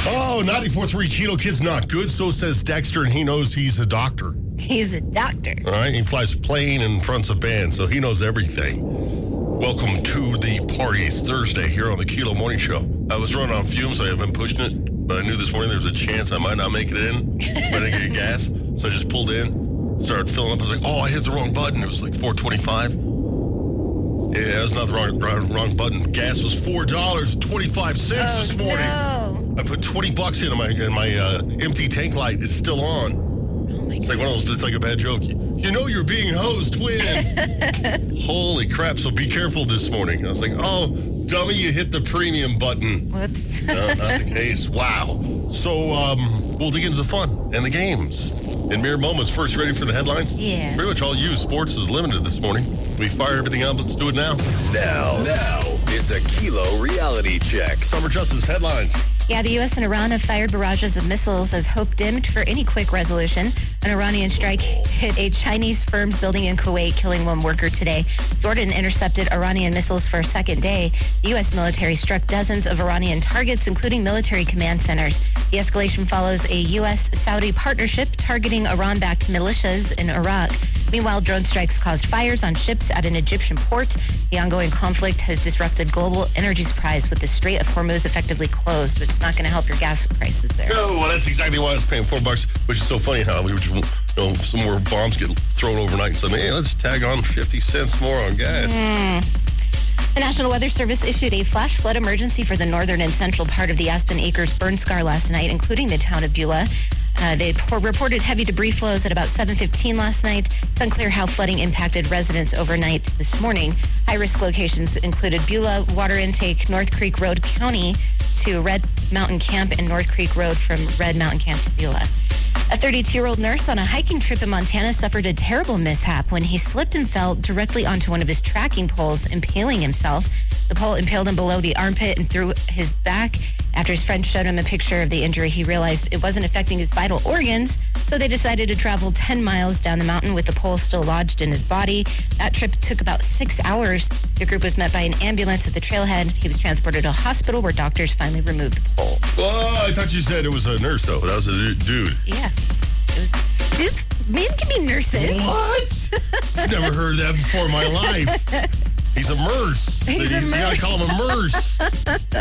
Oh, 94.3 Kilo Kid's not good. So says Dexter, and he knows he's a doctor. He's a doctor. All right, he flies plane and fronts a band, so he knows everything. Welcome to the party. It's Thursday here on the Kilo Morning Show. I was running on fumes. I have been pushing it, but I knew this morning there was a chance I might not make it in. But I didn't get gas, so I just pulled in, started filling up. I was like, oh, I hit the wrong button. It was like $4.25. Yeah, it was not the wrong button. Gas was $4.25 this morning. No. I put $20 in, and my empty tank light is still on. Oh my It's like one of those, it's like a bad joke. You know you're being hosed, twin. Holy crap, so be careful this morning. I was like, oh, dummy, you hit the premium button. Whoops. No, not the case. Wow. So we'll dig into the fun and the games in mere moments. First, ready for the headlines? Yeah. Pretty much all you. Sports is limited this morning. We fire everything up. Let's do it now. Now, it's a Kilo reality check. Summer Justice headlines. Yeah, the U.S. and Iran have fired barrages of missiles as hope dimmed for any quick resolution. An Iranian strike hit a Chinese firm's building in Kuwait, killing one worker today. Jordan intercepted Iranian missiles for a second day. The U.S. military struck dozens of Iranian targets, including military command centers. The escalation follows a U.S.-Saudi partnership targeting Iran-backed militias in Iraq. Meanwhile, drone strikes caused fires on ships at an Egyptian port. The ongoing conflict has disrupted global energy supplies with the Strait of Hormuz effectively closed, which is not going to help your gas prices there. Oh, well, that's exactly why I was paying $4, which is so funny how we would just, some more bombs get thrown overnight and suddenly, hey, let's tag on 50 cents more on gas. The National Weather Service issued a flash flood emergency for the northern and central part of the Aspen Acres burn scar last night, including the town of Beulah. They reported heavy debris flows at about 7:15 last night. It's unclear how flooding impacted residents overnight this morning. High-risk locations included Beulah Water Intake, North Creek Road County to Red Mountain Camp, and North Creek Road from Red Mountain Camp to Beulah. A 32-year-old nurse on a hiking trip in Montana suffered a terrible mishap when he slipped and fell directly onto one of his tracking poles, impaling himself. The pole impaled him below the armpit and through his back. After his friend showed him a picture of the injury, he realized it wasn't affecting his vital organs, so they decided to travel 10 miles down the mountain with the pole still lodged in his body. That trip took about 6 hours. The group was met by an ambulance at the trailhead. He was transported to a hospital where doctors finally removed the pole. Oh, I thought you said it was a nurse, though. That was a dude. Yeah. It was just, men can be nurses. What? I've never heard that before in my life. He's a Merce. You got to call him a Merce. I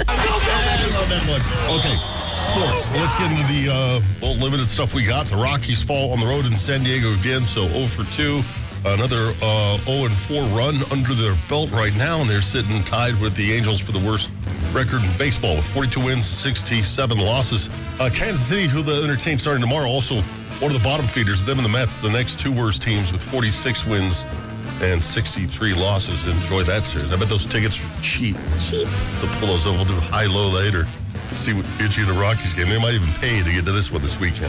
love that one. Okay, sports. Let's get into the limited stuff we got. The Rockies fall on the road in San Diego again, so 0 for 2. Another 0-4 run under their belt right now, and they're sitting tied with the Angels for the worst record in baseball with 42 wins, 67 losses. Kansas City, who they'll entertain starting tomorrow, also one of the bottom feeders, them and the Mets, the next two worst teams with 46 wins and 63 losses. Enjoy that series. I bet those tickets are cheap. To pull those up. We'll do high-low later. See what gets you in the Rockies game. They might even pay to get to this one this weekend.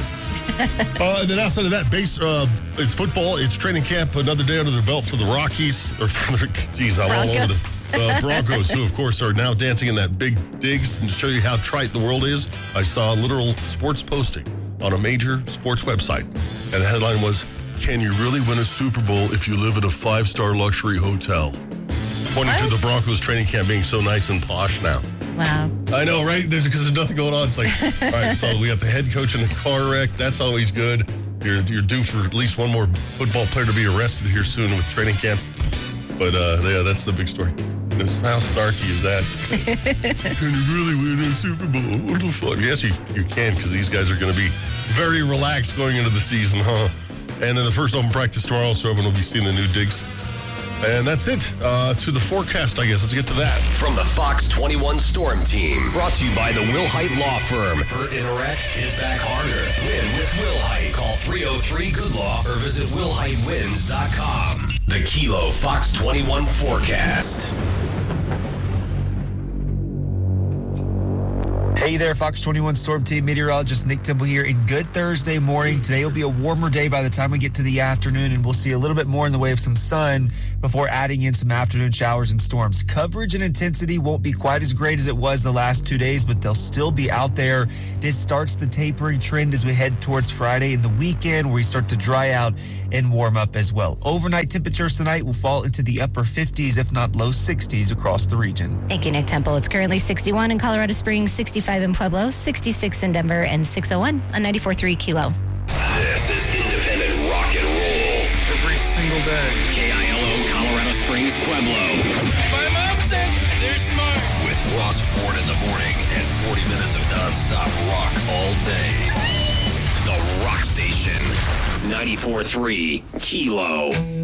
And then outside of that, it's football. It's training camp. Another day under their belt for the Rockies. Or for the, I'm all over the Broncos, who, of course, are now dancing in that big digs. And to show you how trite the world is, I saw a literal sports posting on a major sports website. And the headline was, "Can you really win a Super Bowl if you live in a 5-star luxury hotel?" Pointing to the Broncos training camp being so nice and posh now. Wow. I know, right? Because there's nothing going on. It's like, all right, so we got the head coach in a car wreck. That's always good. You're due for at least one more football player to be arrested here soon with training camp. But, yeah, that's the big story. How snarky is that? Can you really win a Super Bowl? What the fuck? Yes, you can, because these guys are going to be very relaxed going into the season, huh? And then the first open practice tomorrow, so everyone will be seeing the new digs. And that's it. To the forecast, I guess. Let's get to that. From the Fox 21 Storm Team. Brought to you by the Will Height Law Firm. Hurt in a wreck? Hit back harder. Win with Will Height. Call 303-GOOD-LAW or visit willheightwins.com. The Kilo Fox 21 forecast. Hey there, Fox 21 Storm Team meteorologist Nick Temple here. And good Thursday morning. Today will be a warmer day by the time we get to the afternoon, and we'll see a little bit more in the way of some sun before adding in some afternoon showers and storms. Coverage and intensity won't be quite as great as it was the last 2 days, but they'll still be out there. This starts the tapering trend as we head towards Friday and the weekend, where we start to dry out and warm up as well. Overnight temperatures tonight will fall into the upper 50s, if not low 60s across the region. Thank you, Nick Temple. It's currently 61 in Colorado Springs, 64 55 in Pueblo, 66 in Denver, and 601 on 94.3 Kilo. This is independent rock and roll. Every single day. KILO, Colorado Springs, Pueblo. My mom says they're smart. With Ross Ford in the morning and 40 minutes of nonstop rock all day. The Rock Station. 94.3 Kilo.